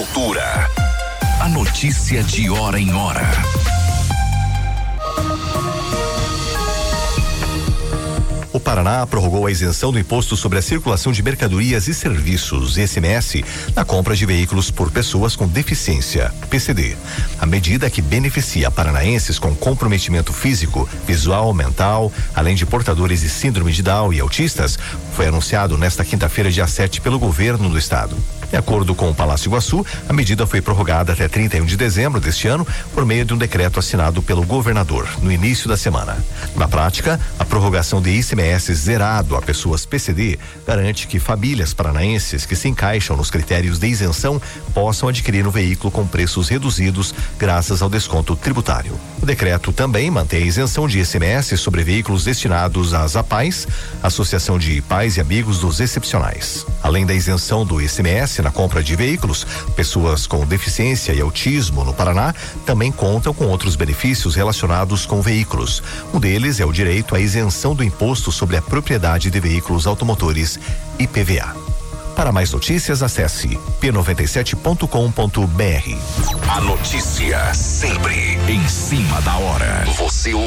Cultura. A notícia de hora em hora. O Paraná prorrogou a isenção do imposto sobre a circulação de mercadorias e serviços, ICMS, na compra de veículos por pessoas com deficiência, PCD. A medida que beneficia paranaenses com comprometimento físico, visual, mental, além de portadores de síndrome de Down e autistas, foi anunciado nesta quinta-feira, dia 7, pelo governo do estado. De acordo com o Palácio Iguaçu, a medida foi prorrogada até 31 de dezembro deste ano por meio de um decreto assinado pelo governador no início da semana. Na prática, a prorrogação de ICMS zerado a pessoas PCD garante que famílias paranaenses que se encaixam nos critérios de isenção possam adquirir um veículo com preços reduzidos graças ao desconto tributário. O decreto também mantém a isenção de ICMS sobre veículos destinados às APAES, Associação de Pais e Amigos dos Excepcionais. Além da isenção do ICMS na compra de veículos, pessoas com deficiência e autismo no Paraná também contam com outros benefícios relacionados com veículos. Um deles é o direito à isenção do imposto sobre a propriedade de veículos automotores, IPVA. Para mais notícias, acesse p97.com.br. A notícia sempre em cima da hora. Você